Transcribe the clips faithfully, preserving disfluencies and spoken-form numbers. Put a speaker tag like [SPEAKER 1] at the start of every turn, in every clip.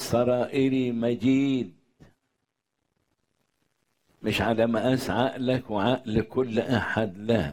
[SPEAKER 1] سرائري مجيد، مش على مقاس عقلك وعقل كل أحد، لا.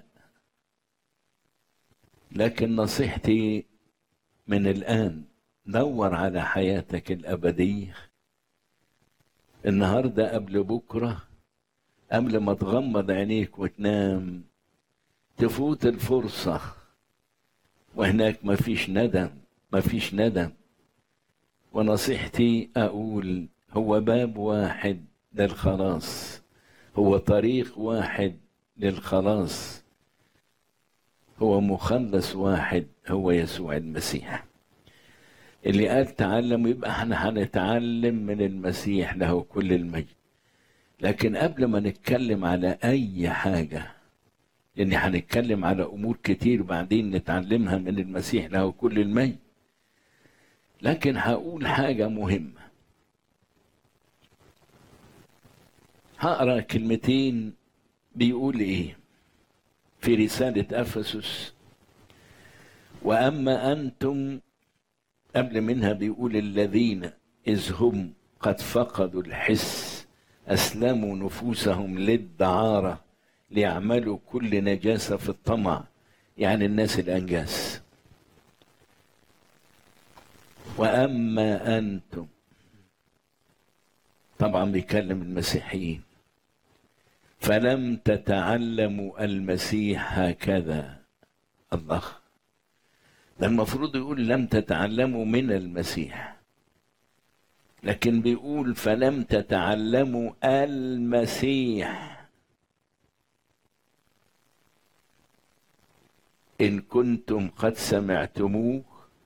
[SPEAKER 1] لكن نصيحتي من الآن، دور على حياتك الأبدية النهاردة قبل بكرة، قبل ما تغمض عينيك وتنام تفوت الفرصة، وهناك مفيش ندم، مفيش ندم. ونصيحتي أقول هو باب واحد للخلاص، هو طريق واحد للخلاص، هو مخلص واحد، هو يسوع المسيح. اللي قال تعلم، يبقى احنا هنتعلم من المسيح له كل المجد. لكن قبل ما نتكلم على أي حاجة، لأن هنتكلم على أمور كتير بعدين نتعلمها من المسيح له كل المجد، لكن هقول حاجة مهمة. هقرأ كلمتين بيقول إيه في رسالة أفسس. وأما أنتم، قبل منها بيقول الذين إذ هم قد فقدوا الحس أسلموا نفوسهم للدعارة ليعملوا كل نجاسة في الطمع، يعني الناس الأنجاس. وأما أنتم، طبعا بيكلم المسيحيين، فلم تتعلموا المسيح هكذا. الله، ده المفروض يقول لم تتعلموا من المسيح، لكن بيقول فلم تتعلموا المسيح إن كنتم قد سمعتموه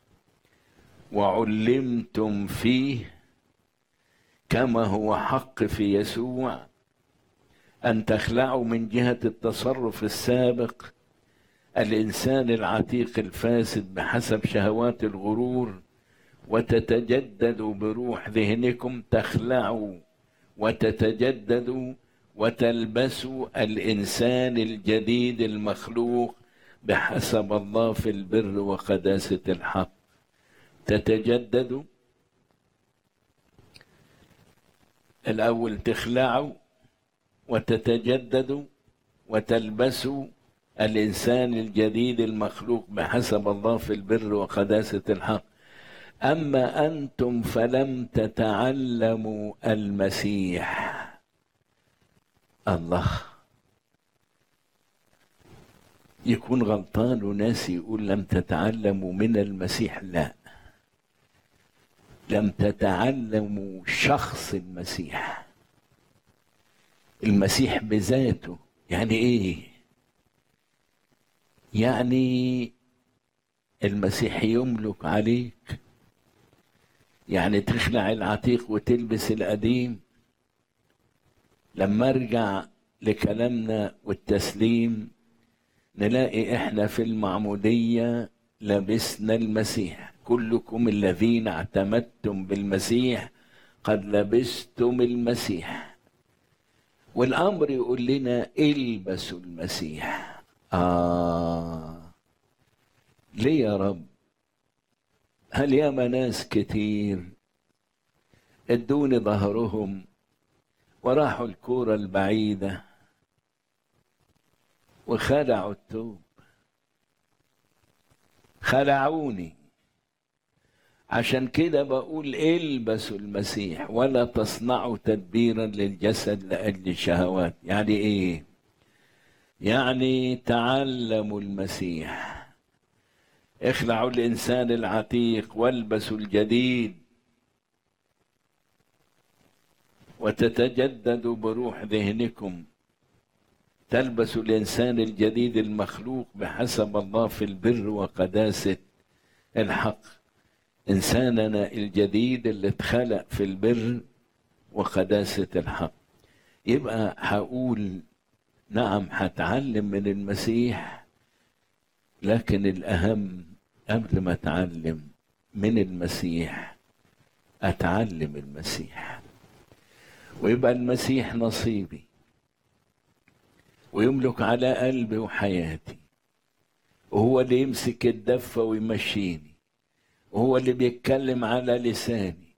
[SPEAKER 1] وعلمتم فيه كما هو حق في يسوع، أن تخلعوا من جهة التصرف السابق الإنسان العتيق الفاسد بحسب شهوات الغرور، وتتجددوا بروح ذهنكم، تخلعوا وتتجددوا وتلبسوا الإنسان الجديد المخلوق بحسب الله في البر وقداسة الحق. تتجددوا الأول، تخلعوا وتتجددوا وتلبسوا الإنسان الجديد المخلوق بحسب الله في البر وقداسة الحق. أما أنتم فلم تتعلموا المسيح. الله، يكون غلطان وناس يقول لم تتعلموا من المسيح، لا، لم تتعلموا شخص المسيح، المسيح بذاته. يعني ايه؟ يعني المسيح يملك عليك، يعني تخلع العتيق وتلبس القديم. لما ارجع لكلامنا والتسليم نلاقي احنا في المعمودية لبسنا المسيح. كلكم الذين اعتمدتم بالمسيح قد لبستم المسيح. والأمر يقول لنا البسوا المسيح. آه ليه يا رب؟ هل ياما ناس كتير ادوني ظهرهم وراحوا الكورة البعيدة وخلعوا التوب، خلعوني. عشان كده بقول البسوا المسيح ولا تصنعوا تدبيرا للجسد لأجل الشهوات. يعني ايه؟ يعني تعلموا المسيح، اخلعوا الإنسان العتيق والبسوا الجديد، وتتجددوا بروح ذهنكم، تلبسوا الإنسان الجديد المخلوق بحسب الله في البر وقداسة الحق. إنساننا الجديد اللي اتخلق في البر وقداسة الحق. يبقى هقول نعم هتعلم من المسيح، لكن الأهم قبل ما أتعلم من المسيح أتعلم المسيح، ويبقى المسيح نصيبي ويملك على قلبي وحياتي، وهو اللي يمسك الدفة ويمشيني، وهو اللي بيتكلم على لساني،